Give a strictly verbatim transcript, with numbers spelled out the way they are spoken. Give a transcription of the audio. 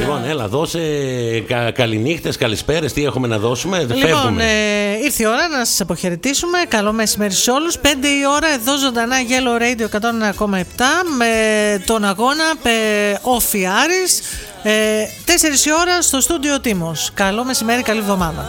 Λοιπόν, έλα, δώσε κα, καληνύχτες, καλησπέρες, τι έχουμε να δώσουμε. Λοιπόν, Φεύγουμε. Ε, ήρθε η ώρα να σας αποχαιρετήσουμε. Καλό μεσημέρι σε όλους. πέντε η ώρα εδώ ζωντανά Yellow Radio εκατόν ένα κόμμα επτά με τον αγώνα Όφι Άρης. Ε, τέσσερις η ώρα στο στούντιο Τίμος. Καλό μεσημέρι, καλή εβδομάδα.